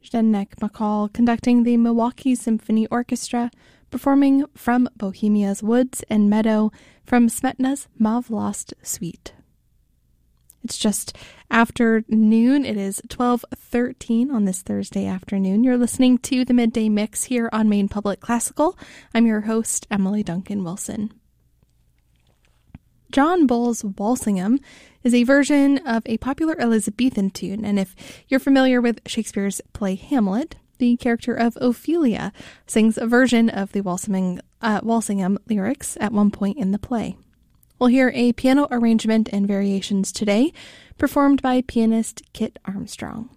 Zdenek McCall conducting the Milwaukee Symphony Orchestra, performing from Bohemia's Woods and Meadow from Smetana's Mavlost Suite. It's just after noon. It is 12:13 on this Thursday afternoon. You're listening to the Midday Mix here on Maine Public Classical. I'm your host, Emily Duncan Wilson. John Bull's Walsingham is a version of a popular Elizabethan tune, and if you're familiar with Shakespeare's play Hamlet, the character of Ophelia sings a version of the Walsingham lyrics at one point in the play. We'll hear a piano arrangement and variations today, performed by pianist Kit Armstrong.